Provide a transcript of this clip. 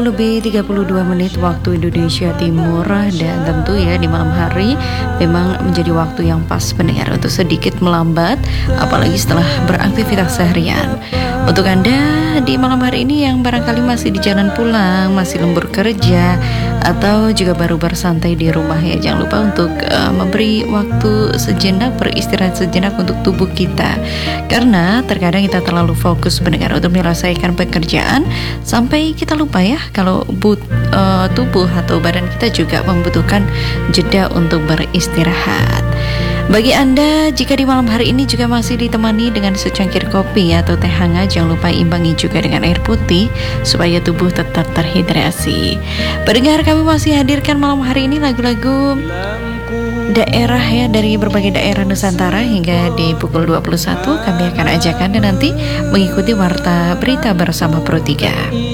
Lebih 32 menit waktu Indonesia Timur, dan tentu ya di malam hari memang menjadi waktu yang pas pendengar untuk sedikit melambat, apalagi setelah beraktivitas seharian. Untuk Anda di malam hari ini yang barangkali masih di jalan pulang, masih lembur kerja, atau juga baru bersantai di rumah ya, jangan lupa untuk memberi waktu sejenak, beristirahat sejenak untuk tubuh kita. Karena terkadang kita terlalu fokus mendengar untuk menyelesaikan pekerjaan sampai kita lupa ya kalau tubuh atau badan kita juga membutuhkan jeda untuk beristirahat. Bagi Anda jika di malam hari ini juga masih ditemani dengan secangkir kopi atau teh hangat, jangan lupa imbangi juga dengan air putih supaya tubuh tetap terhidrasi. Pendengar, kami masih hadirkan malam hari ini lagu-lagu daerah ya, dari berbagai daerah Nusantara hingga di pukul 21 kami akan ajak Anda nanti mengikuti warta berita bersama Pro 3.